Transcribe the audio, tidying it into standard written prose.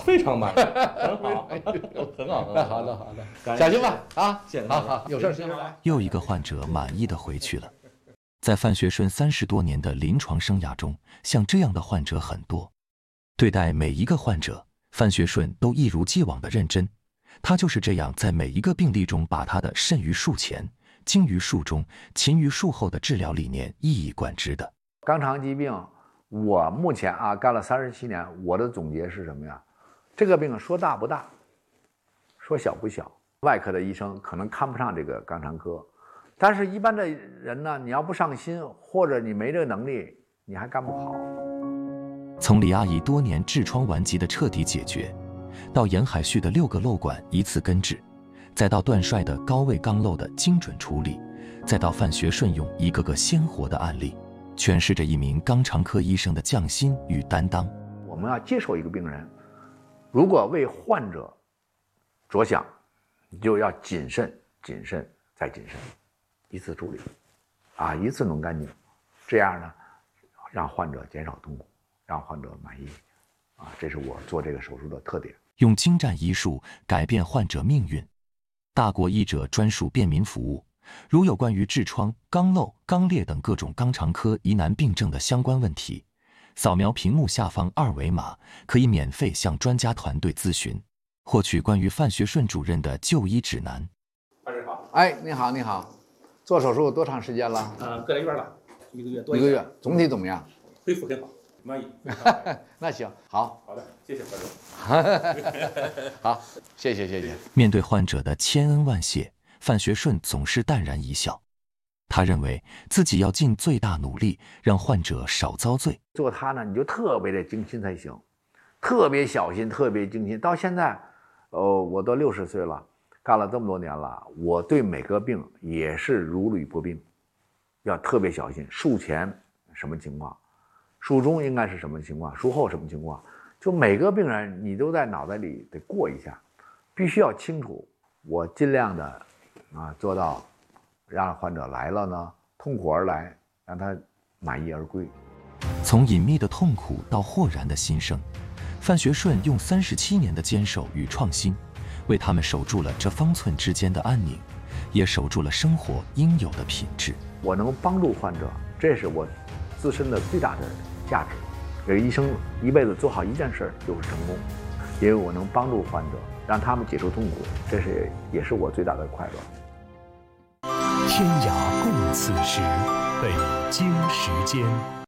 非常满意，很好，很好，很好。 好的，好的，小心吧啊！ 谢谢， 好，有事儿随时来。 又一个患者满意的回去了。在范学顺30多年的临床生涯中，像这样的患者很多。对待每一个患者，范学顺都一如既往的认真。他就是这样在每一个病例中把他的慎于术前、精于术中、勤于术后的治疗理念一以贯之的。 肛肠疾病，我目前干了37年，我的总结是什么呀？这个病说大不大，说小不小。外科的医生可能看不上这个肛肠科，但是一般的人呢，你要不上心，或者你没这个能力，你还干不好。 从李阿姨多年痔疮顽疾的彻底解决，到严海旭的6个瘘管一次根治，再到段帅的高位肛瘘的精准处理，再到范学顺用一个个鲜活的案例，诠释着一名肛肠科医生的匠心与担当。 我们要接受一个病人，如果为患者着想，你就要谨慎、谨慎再谨慎，一次处理，一次弄干净，这样呢，让患者减少痛苦，让患者满意，这是我做这个手术的特点。 用精湛医术改变患者命运，大国医者专属便民服务。如有关于痔疮、肛瘘、肛裂等各种肛肠科疑难病症的相关问题，扫描屏幕下方2维码，可以免费向专家团队咨询，获取关于范学顺主任的就医指南。 范师好， 你好，你好，做手术多长时间了？ 个来月了，1个月多。 1个月，总体怎么样？ 恢复很好，满意。 那行，好的，谢谢范总。 好，谢谢。 面对患者的千恩万谢，范学顺总是淡然一笑。他认为自己要尽最大努力，让患者少遭罪。 做他呢，你就特别的精心才行，特别小心，特别精心。到现在，我都60岁了，干了这么多年了，我对每个病也是如履薄冰，要特别小心。术前什么情况，术中应该是什么情况，术后什么情况，就每个病人你都在脑袋里得过一下，必须要清楚。我尽量的做到让患者来了呢痛苦而来，让他满意而归。 从隐秘的痛苦到豁然的新生，范学顺用37年的坚守与创新，为他们守住了这方寸之间的安宁，也守住了生活应有的品质。 我能帮助患者，这是我自身的最大的价值。这个医生一辈子做好一件事就是成功，因为我能帮助患者，让他们解除痛苦，这也是我最大的快乐。 天涯共此时，北京时间。